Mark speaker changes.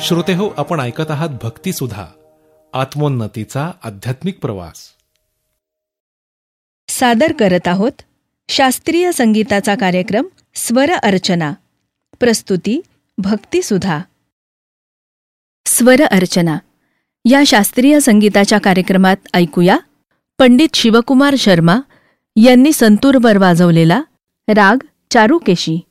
Speaker 1: श्रोतेहो, आपण ऐकत आहात भक्तिसुधा, आत्मोन्नतीचा आध्यात्मिक प्रवास.
Speaker 2: सादर करत आहोत शास्त्रीय संगीताचा कार्यक्रम स्वर अर्चना. प्रस्तुती भक्तिसुधा. स्वर अर्चना या शास्त्रीय संगीताच्या कार्यक्रमात ऐकूया पंडित शिवकुमार शर्मा यांनी संतूरवर वाजवलेला राग चारुकेशी.